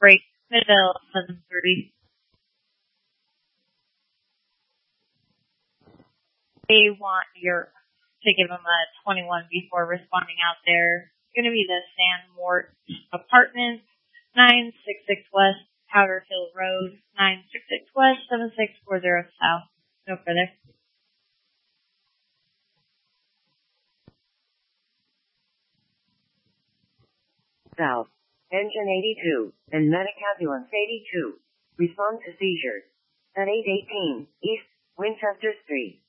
break Midvale 7:30. They want your to give them a 21 before responding out there. It's going to be the Sandmort Apartments, 966 West Powderfield Road, 966 West, 7640 South. No further. South, Engine 82, and Medic Ambulance 82. Respond to seizures. At 818 East Winchester Street.